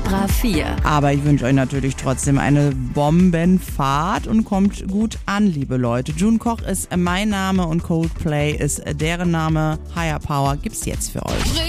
Extra 4. Aber ich wünsche euch natürlich trotzdem eine Bombenfahrt und kommt gut an, liebe Leute. June Koch ist mein Name und Coldplay ist deren Name. Higher Power gibt's jetzt für euch.